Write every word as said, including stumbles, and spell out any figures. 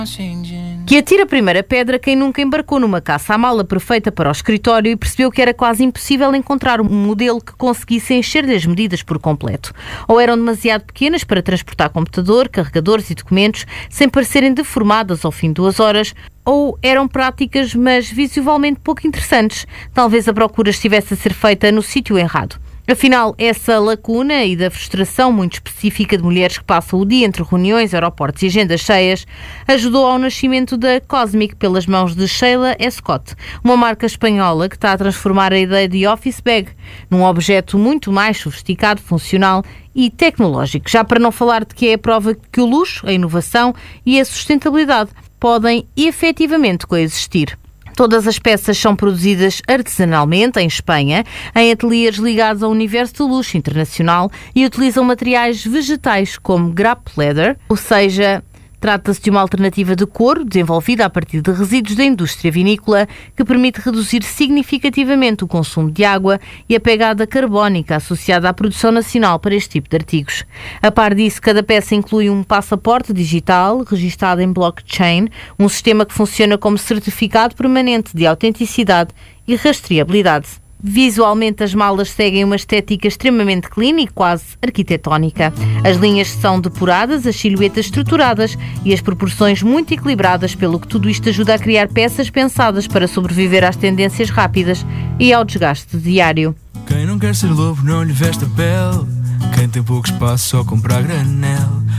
Que atira a primeira pedra quem nunca embarcou numa caça à mala perfeita para o escritório e percebeu que era quase impossível encontrar um modelo que conseguisse encher-lhe as medidas por completo. Ou eram demasiado pequenas para transportar computador, carregadores e documentos sem parecerem deformadas ao fim de duas horas, ou eram práticas, mas visualmente pouco interessantes. Talvez a procura estivesse a ser feita no sítio errado. Afinal, essa lacuna e da frustração muito específica de mulheres que passam o dia entre reuniões, aeroportos e agendas cheias ajudou ao nascimento da Cosmic pelas mãos de Sheila Scott, uma marca espanhola que está a transformar a ideia de office bag num objeto muito mais sofisticado, funcional e tecnológico. Já para não falar de que é a prova que o luxo, a inovação e a sustentabilidade podem efetivamente coexistir. Todas as peças são produzidas artesanalmente em Espanha, em ateliês ligados ao universo do luxo internacional e utilizam materiais vegetais como grape leather, ou seja, trata-se de uma alternativa de couro desenvolvida a partir de resíduos da indústria vinícola que permite reduzir significativamente o consumo de água e a pegada carbónica associada à produção nacional para este tipo de artigos. A par disso, cada peça inclui um passaporte digital registado em blockchain, um sistema que funciona como certificado permanente de autenticidade e rastreabilidade. Visualmente, as malas seguem uma estética extremamente clean e quase arquitetónica. As linhas são depuradas, as silhuetas estruturadas e as proporções muito equilibradas, pelo que tudo isto ajuda a criar peças pensadas para sobreviver às tendências rápidas e ao desgaste diário. Quem não quer ser lobo não lhe veste a pele. Quem tem pouco espaço só compra a granel.